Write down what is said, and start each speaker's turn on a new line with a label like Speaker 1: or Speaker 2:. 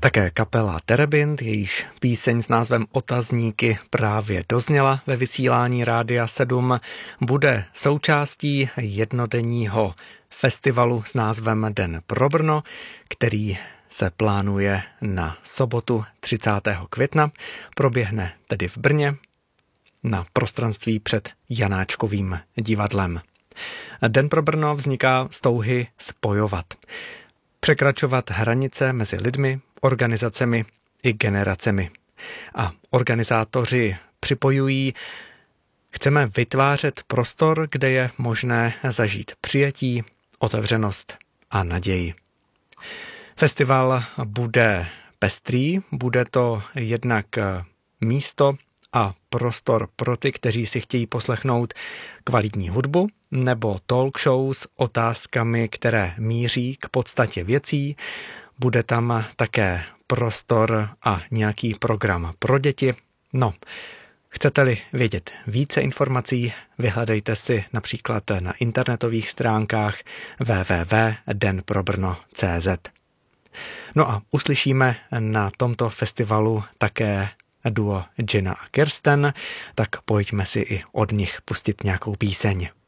Speaker 1: Také kapela Terebint, jejíž píseň s názvem Otazníky právě dozněla ve vysílání Rádia 7, bude součástí jednodenního festivalu s názvem Den pro Brno, který se plánuje na sobotu 30. května. Proběhne tedy v Brně na prostranství před Janáčkovým divadlem. Den pro Brno vzniká z touhy spojovat. Překračovat hranice mezi lidmi, organizacemi i generacemi. A organizátoři připojují: chceme vytvářet prostor, kde je možné zažít přijetí, otevřenost a naději. Festival bude pestrý, bude to jednak místo a prostor pro ty, kteří si chtějí poslechnout kvalitní hudbu nebo talk show s otázkami, které míří k podstatě věcí. Bude tam také prostor a nějaký program pro děti. No, chcete-li vědět více informací, vyhledejte si například na internetových stránkách www.denprobrno.cz. No a uslyšíme na tomto festivalu také duo Gina a Kirsten, tak pojďme si i od nich pustit nějakou píseň.